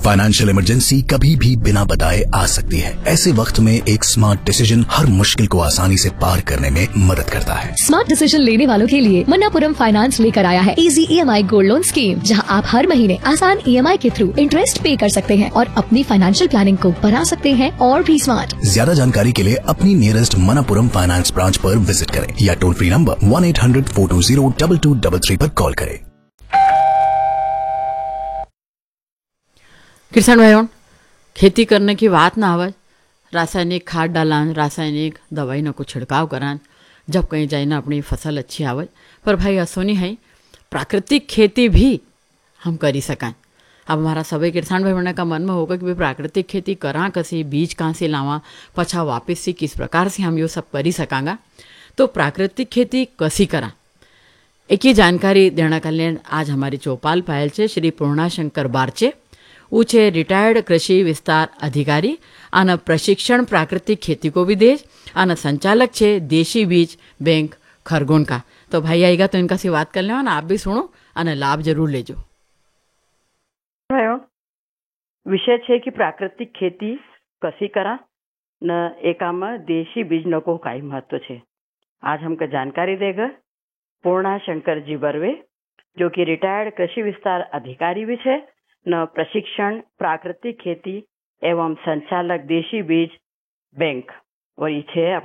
Financial emergency कभी भी बिना बताए आ सकती है। ऐसे वक्त में एक स्मार्ट डिसीजन हर मुश्किल को आसानी से पार करने में मदद करता है। स्मार्ट डिसीजन लेने वालों के लिए मन्नापुरम फाइनेंस लेकर आया है easy EMI gold loan scheme, जहां आप हर महीने आसान EMI के थ्रू इंटरेस्ट पे कर सकते हैं और अपनी फाइनेंशियल प्लानिंग को बना सकते हैं और भी स्मार्ट। ज्यादा जानकारी के लिए अपनी नियरेस्ट मन्नापुरम फाइनेंस ब्रांच पर विजिट करें या टोल फ्री नंबर 1-800-420-2233 पर कॉल करें। किसान भाइयों, खेती करने की बात ना आवे, रासायनिक खाद डालान, रासायनिक दवाई न को छिड़काव करान, जब कहीं जाए ना अपनी फसल अच्छी आवे। पर भाई असोनी है प्राकृतिक खेती भी हम करी सकां। अब हमारा सभी किसान भाई बहनों का मन में होगा कि भाई प्राकृतिक खेती करा कसी, बीज कहाँ से लावा, पछा वापस से किस प्रकार से हम ये सब करी सकांगा। तो प्राकृतिक खेती कसी करा, एक ही जानकारी देना के लिए आज हमारी चौपाल पायल छे श्री पूर्णाशंकर बारचे। वो छे रिटायर्ड कृषि विस्तार अधिकारी અને प्रशिक्षण प्राकृतिक खेती को विदेश અને संचालक छे देशी बीज बैंक खरगोन का। तो भाई आएगा तो इनका से बात कर लेवा, आप भी सुनो અને लाभ जरूर लेजो। विषय छे कि प्राकृतिक खेती कसी करा न एकामा देशी बीज नको काई महत्व छे। आज हमको जानकारी देगा पूर्णा शंकर जी बर्वे, जो कि रिटायर्ड कृषि विस्तार अधिकारी भी छे न प्रशिक्षण प्राकृतिक खेती एवं संचालक देशी बीज बैंक वही छे।